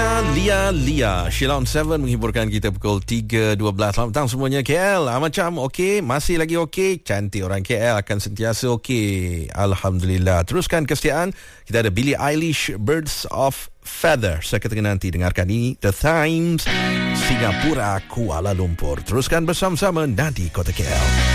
Lia Sheila on 7 menghiburkan kita pukul 3.12. Selamat petang semuanya KL. Macam okey, masih lagi okey. Cantik orang KL, akan sentiasa okey. Alhamdulillah. Teruskan kesetiaan. Kita ada Billie Eilish, Birds of Feather. Seketika nanti dengarkan ini The Times, Singapura, Kuala Lumpur. Teruskan bersama-sama Nadi Kota KL.